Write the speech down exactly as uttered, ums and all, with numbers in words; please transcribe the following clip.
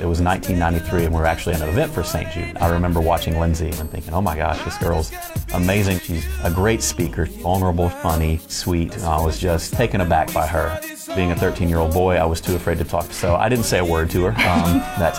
It was nineteen ninety-three, and we were actually at an event for Saint Jude. I remember watching Lindsay and thinking, oh my gosh, this girl's amazing. She's a great speaker, vulnerable, funny, sweet. I was just taken aback by her. Being a thirteen-year-old boy, I was too afraid to talk, so I didn't say a word to her um, that time.